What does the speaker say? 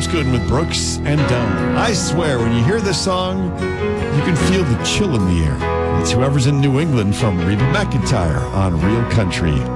James Gooden with Brooks and Dunn. I swear, when you hear this song, you can feel the chill in the air. It's Whoever's in New England from Reba McEntire on Real Country.